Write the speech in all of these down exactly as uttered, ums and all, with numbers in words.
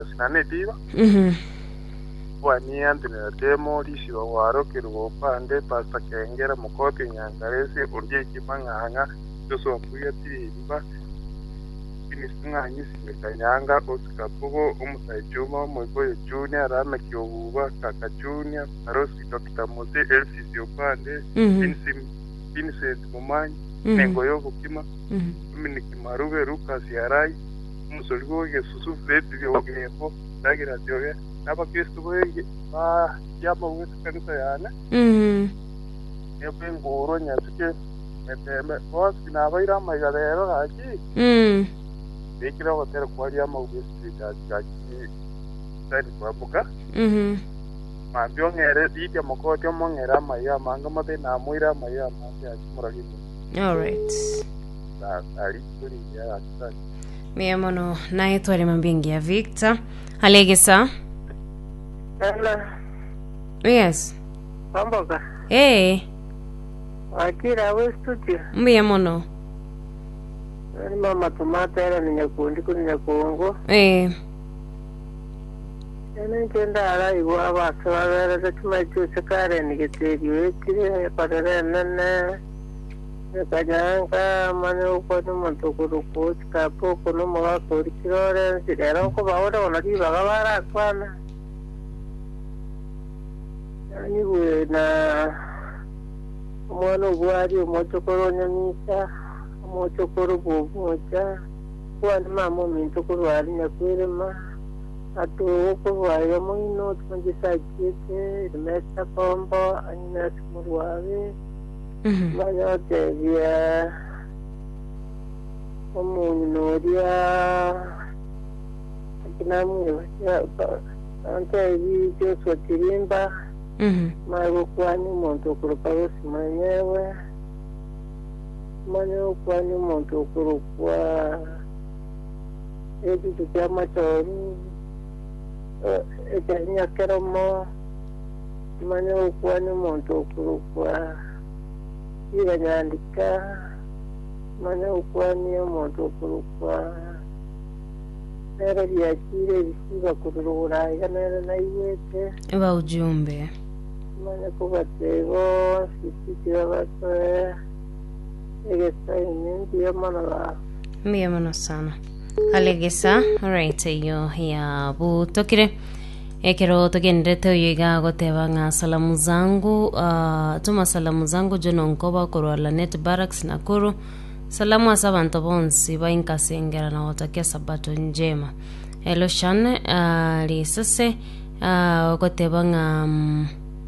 Sinanetiba. Mhm. Wani Anthony Demo Rishi Waro Kirugo Pande Pasta Kengera Mokoti Nyangarese Undie Kimanganga Joso Puyati Imba Inisinga Nyisi Kanyanga Oscar Pugo Umusai Juma Mogoyo Junior Rama Kyobuba Kaka Junior Arosi Doctor Mose Elsis Yopande Vincent Vincent Mumanyi Nengoyo Bukima Dominiki Marube Lucas Yarai Musoligo Yesusu Fred Yogebo Dagira Joya Naba Kristo wege ba yama wese kanisa yana Mhm. Ebe ngoro nyasuke meteme bos kinaba ira magadero gaji Mhm. Bekira hotel kwa yama wese gaji tani kwa buka Mhm. Mambyo ngere dite mokoto mongera maya manga mate na muira maya manga muragi All right. Sa ali kuri ya atsa Miyamono naye twari mambingi ya Victor. Alegesa. Hello. Yes. Pamboka. Eh. Akira we studio. Miyamono. Ni mama tomata era ni nyakundi kuni nyakongo. Eh. Ene kenda ala iwa abasaba bera gatuma cyose kare ni geteriwe ekire parere nene. Kajanga mane uko ni muntu kuruko kapo kuno mwa kuri kirore sirero ko bawora onari bagabara kwana. Yani we na umwana gwari umotokoro nyamisa umotokoro boboja kwani mama minto kurwari nyakwirema atu kurwari muino tungisa-kite rimesa kombo anyina kumurwari Mhm. manya tevia omunyoria kinamu ya ante vi Joshua Tirimba Mhm. Mago kwani muntu kurupa simanyewe manyo kwani muntu kurupwa edi tukama toru ekanya keromo manyo kwani muntu kurupwa iranyandika manyo kwani muntu kurupwa nero byakire bisiba kururura iganera nayiwete Ba ujumbe. Mane kubatego sisi bato egesa ininti yamana Miyamono sana. Alegesa. All right. Yo ya butokire. Ekero tugende toyiga goteba nga salamu zangu uh, tuma salamu zangu jono nkoba korwala net barracks Nakuru. Salamu asabantu bonsi bainkasengera na watakia sabato njema. Hello Shan uh, lisase uh, goteba nga um,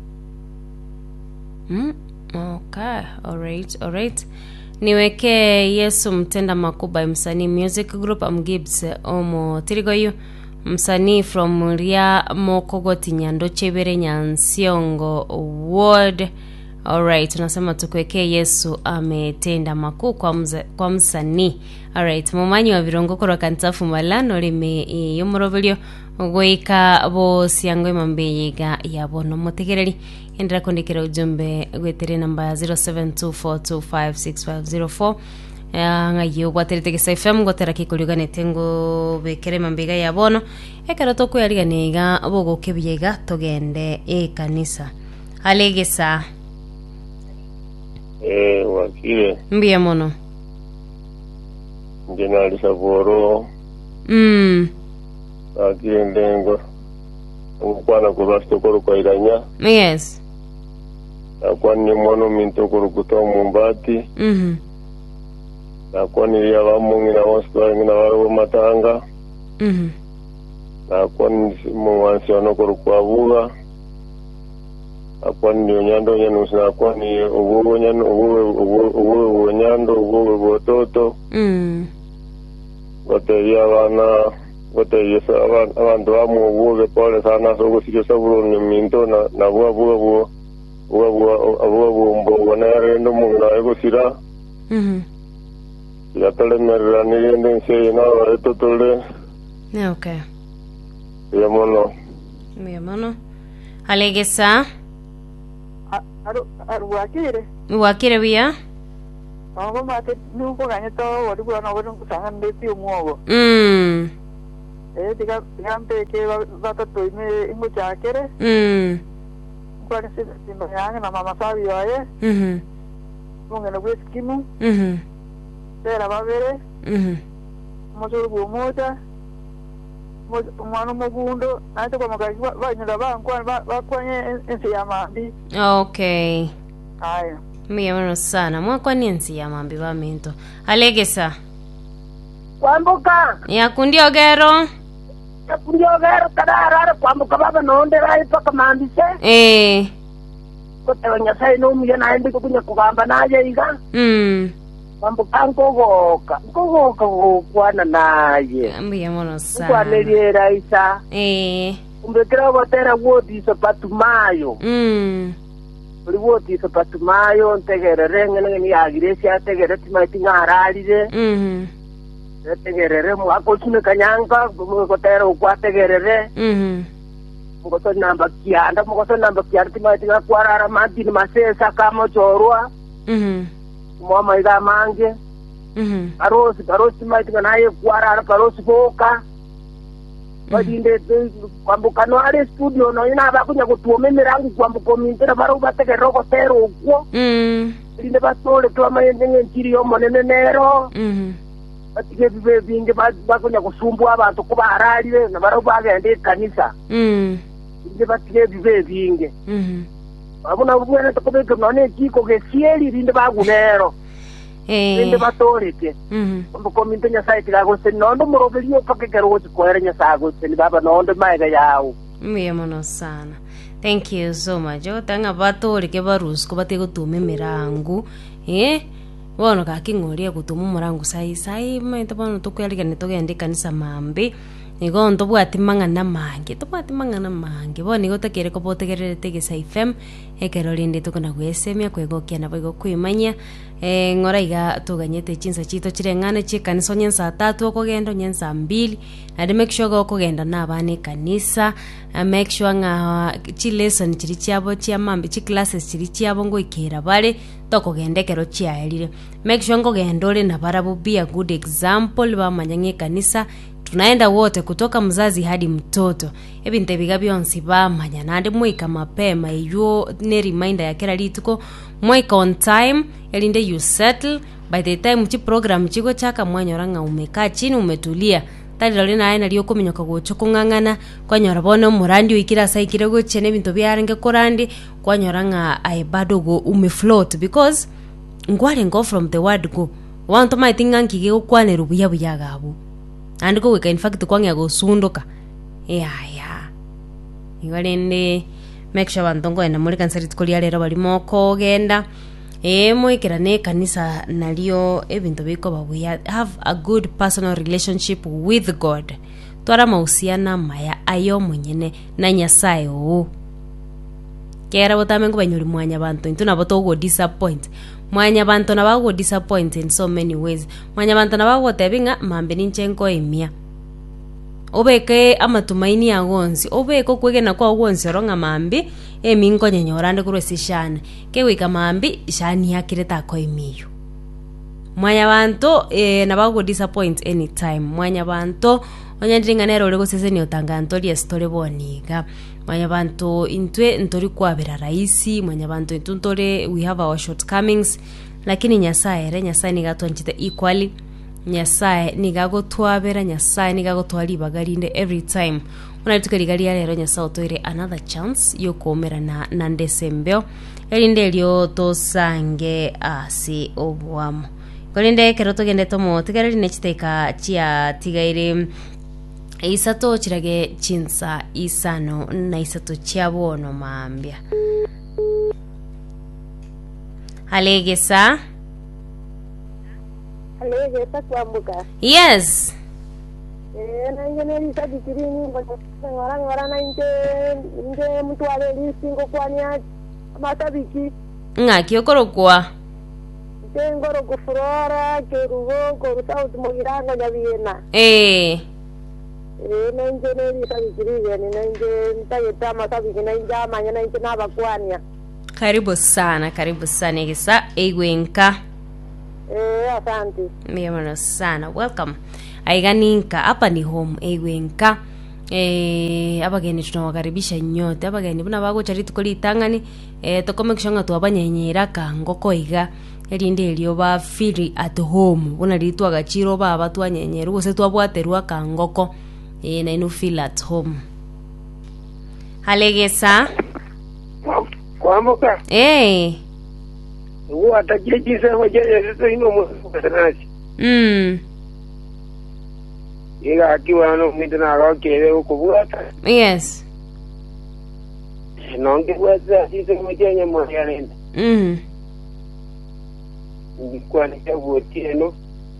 mm, okay, alright, alright. Niweke Yesu mtenda makuba msanii music group am Gibbs omo tirigoyu msanii from Ria Mokogoti Nyando Chebere Nyansiongo Ward. Alright, tunasema tukweke Yesu ametenda makuu kwa mza, kwa msanii. Alright, mumanyi wa virongo kwa kantafu malano lime yumurovelio goika bo siango mambeyiga ya bono motegereri. Endera kondikira ujumbe gwetere namba zero seven two four two five six five zero four. Ngayo waterete ke F M gotera kikuligane tengo bekere mambiga ya bono ekero to kuyariganiga bogo kebyega togende e kanisa alegesa eh wakile mbiye mono ngenali saboro mm akile ndengo ukwana kubasto koro kwairanya yes akwani mono minto koro kutomo mbati mhm akwani ya bamungi na waswa ngina waro matanga mhm akwani mo wansiono koro kwabuga akwani nyando nyano sa akwani uwo nyano uwo uwo uwo nyando uwo bototo mm wote ya bana wote yesa abantu bamu uwo pole sana so gusike saburo ni minto na na bwa bwa bwa bwa bwa bwa mbo wanare ndo mu na ego sira mhm ya tole merra ni yende se na eto tole ne okay ya mono mbiye mono alegesa aro aro wakire wakire bia Ako mate nuko kanya to wadu kula na wadu kusanga ndeti umuogo. mm eh diga digambe ke bata toime ingo chakere Mm. kwa nisi simba yange na mama sabi wae Mhm. munge na weskimu Mhm. tera babere Mhm. mosuru bumoja mwana mugundo ate kwa makaki banyura bankwa bakwanye ensi ya mambi. Okay. Haya. Miyamano sana. Mwakwa ni ensi ya mambi ba minto. Alegesa. Kwambuka. Ya kundi ogero. Ya kundi ogero kadara kwambuka baba nonde rai paka mambise. Eh. Kote nyasai no muye naende kunya kugamba naye iga. Mm. Kwambuka ngogoka. Ngogoka kwana naye. Miyamano sana. Kwa neliera isa. Eh. Umbekera gotera wodi so patumayo. Mm. Wodi so patumayo ntegerere ngene ni agiresi ategere timati ngararire. Mhm. Tegerere mu akosune kanyanga mu gotera ukwategerere. Mhm. Mukoso namba kianda mukoso namba kianda timati ngakwarara mantini masesa kama chorwa. Mhm. Mama iga mange. Mhm. Parosi parosi timati nganaye kwarara parosi boka. Badinde kwambuka no ale studio no ina abakunya kutuome mirangu kwambuka mintera baro bategere gotera ukwo. Mm. Inde basole twama yenge nkiri yo monene nero. Mhm. Batige bibe binge bakunya kusumbwa abantu kuba aralire na baro bagende kanisa. Mm. Inde batige bibe binge. Mhm. Abuna ubwene tokobeka none kiko gesieli rinde bagunero. Eh. Rinde batoreke. Mhm. Kwambuka mintenya site gago se nondo murobelio pakekero wochi koerenya sago se baba nondo maiga yao. Miyamano sana. Thank you so much. Otanga batori ke barusco bate gutume mirangu. Eh? Wono ka kingoria gutumu murangu sai sai maita bono tukwelika nitogende kanisa mambi. Nigo ndo bwati mangana mange. To bwati mangana mange. Bo nigo takere ko botegerere tege sai fem. Ekero linde tukona gwesemia kwegokia na bego kuimanya. Eh ngora iga tuganyete chinsa chito chirengane chi kanisa nyensa tatu okogenda nyensa mbili. Ade make sure go kogenda na bane kanisa. Uh, make sure nga chi lesson chiri chiabo chia mambi chi classes chiri chiabo ngo ikera bare toko gende kero chia elire. Make sure ngo gendole na barabu be a good example ba manyanye kanisa. Tunaenda wote kutoka mzazi hadi mtoto. Ebi ntebiga byonsi ba manyanande mwika mapema iyo ne reminder ya kera lituko mwika on time elinde you settle by the time chi program chiko chaka mwanyoranga umeka chini umetulia tali lina aina liyo kuminyoka gocho kungangana kwanyora bono murandi wikira saikire gochene bintu byarenge korandi kwanyoranga ai bado go umefloat because ngware ngo from the word go want my thing ankige ukwane rubuya buyagabu andiko wika in fact kwangya go sundoka yeah yeah ingwalende make sure bantongo enda muri kansari tkolia lero bali moko genda e moikera ne kanisa nalio ebintu biko babuya have a good personal relationship with God twara mausiana maya ayo munyene na nyasaye o kera botamengo banyuri mwanya bantu ntuna boto go disappoint mwanya bantu na bago disappoint in so many ways mwanya bantu na bago tebinga mambe ninchenko emia obeke amatumaini ya gonzi obeko kwegena kwa gonzi ronga mambi eminko nyenyorande kurwesishana kewika mambi shani yakireta ko emiyo mwanya bantu e, na bago disappoint anytime mwanya bantu onyandinga nero lego seseni otanganto lia story boniga mwanya bantu intwe ntori kwabera raisi mwanya bantu intuntore we have our shortcomings lakini nyasaye re nyasaye ni gatwanchite equally nyasaye ni gago twabera nyasaye ni gago twali bagarinde every time unatukarigalia lero nyasaye otoire another chance yo komera na na ndesembeo elinde lyo tosange asi obwamo kolinde keroto gende tomo tigarali nechiteka chia tigaire isato chirage chinsa isano na isato chiabono mambia alegesa Alegesa kwambuka. Yes. Eh na ngene ni sabi kirini ngo ngora ngora na nje nje mtu ale lisingo kwanya matabiki. Ngaki okorokwa. Nje ngoro kufurora kerugo koruta utumogiranga nyabiena. Eh. Eh na nje ni sabi kirini ni na nje ntayeta matabiki na nje amanya na nje nabakwanya. Karibu sana, karibu sana Gesa Egwenka. Eh asante. Miyamano sana. Welcome. aiganinka hapa ni home ewenka eh abageni tunawakaribisha nyote abageni buna bago chari tukoli tangani eh tokome kishanga twabanyenyera ka ngoko iga erinde elio ba feel at home buna litwa gachiro baba twanyenyera gose twabwaterwa ka ngoko eh na inu feel at home halegesa kwamboka eh uwo atajeje sema jeje sasa ino mukatanaji mm iga akiwa no mitana akakere ukubuata yes nonge bwasa sise mujenya mwayanenda mm ndikwa nikabutie no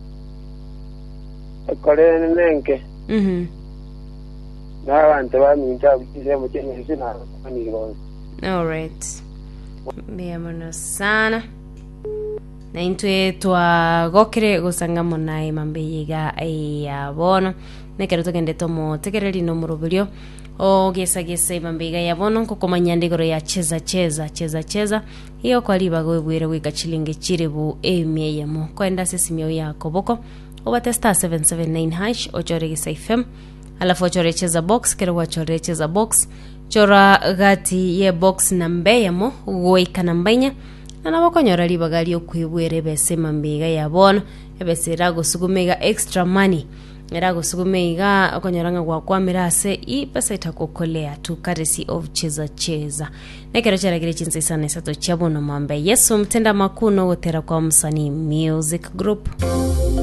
akore nenke mhm nabantu baminta bise mujenya sina kaniro. all right meamono sana na intwe twagokere gusanga munae mambeyiga ya bono nekero tugende tomo tegereri no murubirio o gesa gesa imambiga ya bono kukomanya ndigoro ya cheza cheza cheza cheza hiyo kwa liba gwebwire wika chilinge chiribu emye yamo kwenda sesimio yako boko obate star seven seven nine hash ochore gesa F M alafu ochore cheza box kero ochore cheza box chora gati ye box nambe yamo goika nambanya na nabakonyora libagali okwibwere bese mambiga ya bono ebese rago sugumega extra money erago sugumega okonyoranga gwa kwamirase i pesa itakokolea tu courtesy of cheza cheza nekero charagire chinse sana sato chabono mambe Yesu mtenda makuno gotera kwa msanii music group.